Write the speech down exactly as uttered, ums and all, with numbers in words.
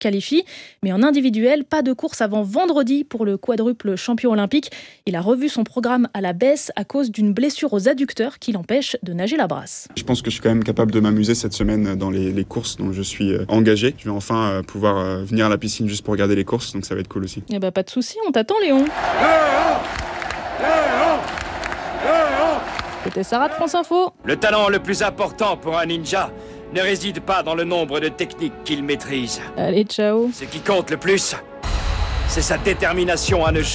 qualifie. Mais en individuel, pas de course avant vendredi pour le quadruple champion olympique. Il a revu son programme à la baisse à cause d'une blessure aux adducteurs qui l'empêche de nager la brasse. Je pense que je suis quand même capable de m'amuser cette semaine dans les, les courses dont je suis engagé. Je vais enfin pouvoir venir à la piscine juste pour regarder les courses, donc ça va être cool aussi. Eh bah pas de soucis, on t'attend Léon. C'était Sarah de France Info. Le talent le plus important pour un ninja ne réside pas dans le nombre de techniques qu'il maîtrise. Allez, ciao. Ce qui compte le plus, c'est sa détermination à ne